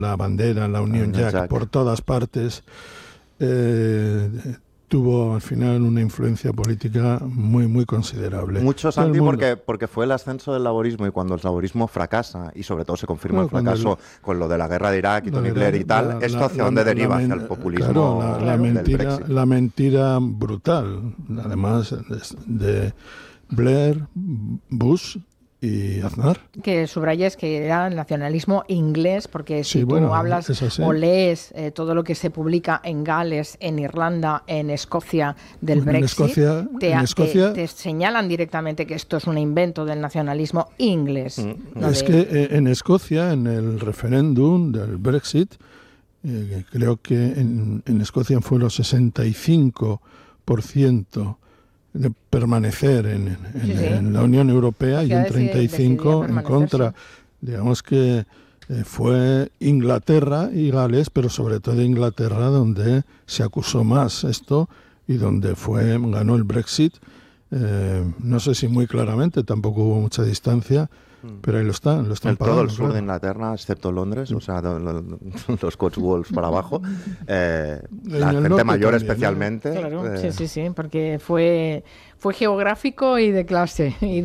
la bandera, la Union Jack por todas partes, tuvo al final una influencia política muy, muy considerable. Mucho, Santi, porque fue el ascenso del laborismo, y cuando el laborismo fracasa, y sobre todo se confirma el fracaso con lo de la guerra de Irak y Tony Blair y tal, ¿esto hacia dónde deriva? Hacia el populismo. Claro, la mentira brutal, además de Blair, Bush y Aznar. Que subrayes que era el nacionalismo inglés, porque si tú hablas o lees todo lo que se publica en Gales, en Irlanda, en Escocia del Brexit, te señalan directamente que esto es un invento del nacionalismo inglés. Que en Escocia, en el referéndum del Brexit, creo que en Escocia fue los 65% de permanecer en la Unión Europea y un 35% en contra. Digamos que fue Inglaterra y Gales, pero sobre todo Inglaterra, donde se acusó más esto y donde ganó el Brexit. No sé si muy claramente, tampoco hubo mucha distancia, pero ahí lo están pagando. Todo el sur de Inglaterra, excepto Londres, o sea, los Cotswolds para abajo, la gente mayor también, especialmente. Claro, sí, porque fue geográfico y de clase y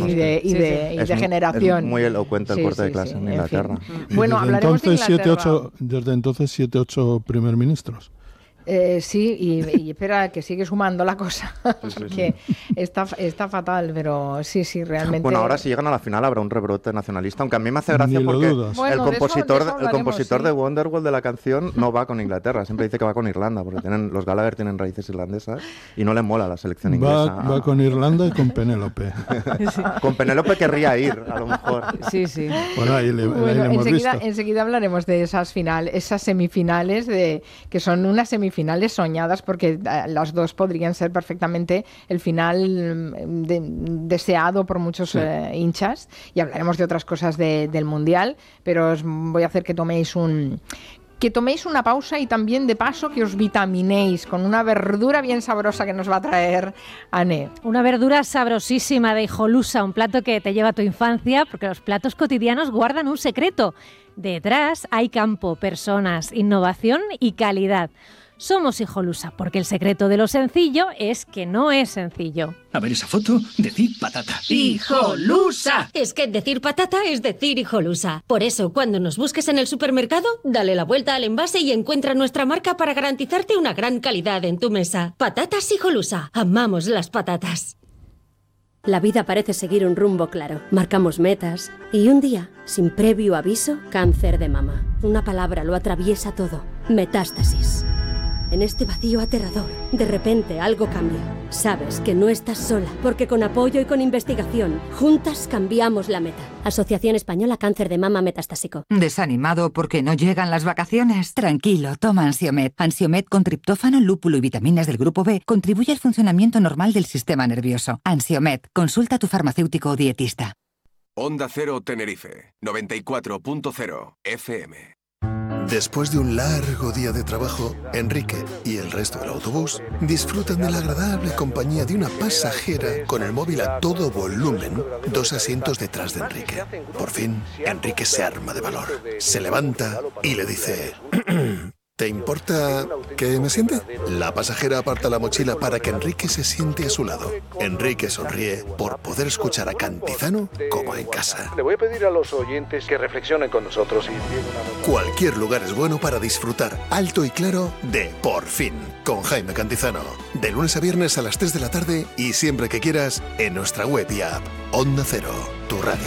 de generación. Es muy elocuente el corte de clase en Inglaterra. Bueno, hablaremos de Inglaterra. Desde entonces 7-8 primer ministros. Y espera, que sigue sumando la cosa, porque está fatal, pero sí, realmente... Bueno, ahora si llegan a la final habrá un rebrote nacionalista, aunque a mí me hace gracia porque el compositor de Wonderwall de la canción no va con Inglaterra, siempre dice que va con Irlanda, porque los Gallagher tienen raíces irlandesas y no le mola la selección inglesa. Va con Irlanda y con Penélope. Con Penélope querría ir, a lo mejor. Sí. Bueno, ahí le hemos visto. Enseguida hablaremos de esas semifinales, que son unas semifinales soñadas, porque las dos podrían ser perfectamente el final deseado por muchos hinchas, y hablaremos de otras cosas del Mundial, pero os voy a hacer que toméis una pausa y también de paso que os vitaminéis con una verdura bien sabrosa que nos va a traer Anne. Una verdura sabrosísima de hijolusa, un plato que te lleva a tu infancia, porque los platos cotidianos guardan un secreto. Detrás hay campo, personas, innovación y calidad. Somos hijolusa, porque el secreto de lo sencillo es que no es sencillo. A ver esa foto, decir patata. ¡Hijolusa! Es que decir patata es decir hijolusa. Por eso, cuando nos busques en el supermercado, dale la vuelta al envase y encuentra nuestra marca para garantizarte una gran calidad en tu mesa. Patatas hijolusa. Amamos las patatas. La vida parece seguir un rumbo claro. Marcamos metas y un día, sin previo aviso, cáncer de mama. Una palabra lo atraviesa todo. Metástasis. En este vacío aterrador, de repente algo cambia. Sabes que no estás sola, porque con apoyo y con investigación, juntas cambiamos la meta. Asociación Española Cáncer de Mama Metastásico. ¿Desanimado porque no llegan las vacaciones? Tranquilo, toma Ansiomed. Ansiomed con triptófano, lúpulo y vitaminas del grupo B contribuye al funcionamiento normal del sistema nervioso. Ansiomed, consulta a tu farmacéutico o dietista. Onda Cero Tenerife, 94.0 FM. Después de un largo día de trabajo, Enrique y el resto del autobús disfrutan de la agradable compañía de una pasajera con el móvil a todo volumen, 2 asientos detrás de Enrique. Por fin, Enrique se arma de valor, se levanta y le dice... ¿Te importa que me siente? La pasajera aparta la mochila para que Enrique se siente a su lado. Enrique sonríe por poder escuchar a Cantizano como en casa. Le voy a pedir a los oyentes que reflexionen con nosotros. Cualquier lugar es bueno para disfrutar alto y claro de Por Fin, con Jaime Cantizano. De lunes a viernes a las 3 de la tarde y siempre que quieras en nuestra web y app. Onda Cero, tu radio.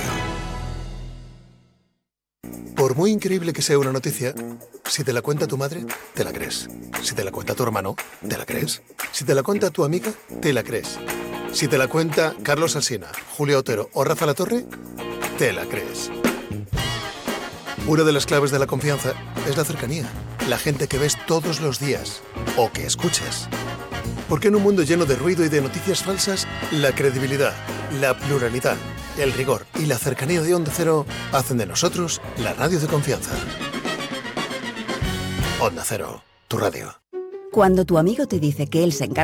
Por muy increíble que sea una noticia, si te la cuenta tu madre, te la crees. Si te la cuenta tu hermano, te la crees. Si te la cuenta tu amiga, te la crees. Si te la cuenta Carlos Alsina, Julio Otero o Rafa Latorre, te la crees. Una de las claves de la confianza es la cercanía. La gente que ves todos los días o que escuchas. Porque en un mundo lleno de ruido y de noticias falsas, la credibilidad, la pluralidad, el rigor y la cercanía de Onda Cero hacen de nosotros la radio de confianza. Onda Cero, tu radio. Cuando tu amigo te dice que él se encarga